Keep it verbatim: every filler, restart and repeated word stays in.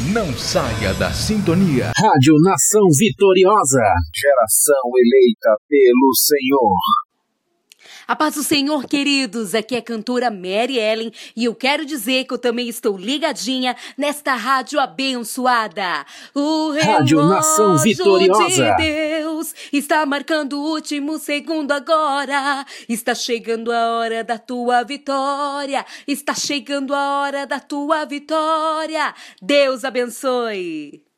Não saia da sintonia. Rádio Nação Vitoriosa. Geração eleita pelo Senhor. A paz do Senhor, queridos, aqui é a cantora Mary Ellen e eu quero dizer que eu também estou ligadinha nesta rádio abençoada. O Rádio Nação Vitoriosa de Deus está marcando o último segundo agora. Está chegando a hora da tua vitória. Está chegando a hora da tua vitória. Deus abençoe.